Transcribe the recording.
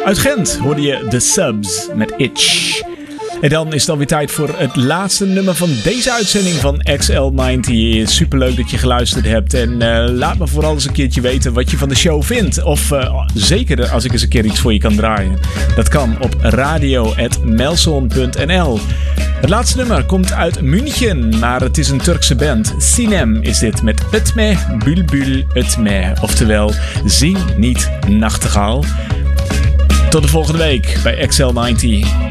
Uit Gent hoorde je The Subs met Itch. En dan is het alweer tijd voor het laatste nummer van deze uitzending van XL90. Superleuk dat je geluisterd hebt. En laat me vooral eens een keertje weten wat je van de show vindt. Of zeker als ik eens een keer iets voor je kan draaien. Dat kan op radio@melson.nl. Het laatste nummer komt uit München, maar het is een Turkse band. Sinem is dit met Ötme Bülbül Ötme. Oftewel, zing niet nachtegaal. Tot de volgende week bij XL90.